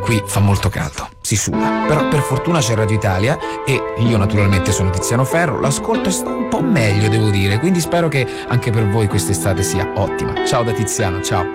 qui fa molto caldo, si suda. Però per fortuna c'è Radio Italia e io naturalmente sono Tiziano Ferro, l'ascolto e sto un po' meglio, devo dire, quindi spero che anche per voi quest'estate sia ottima. Ciao da Tiziano, ciao.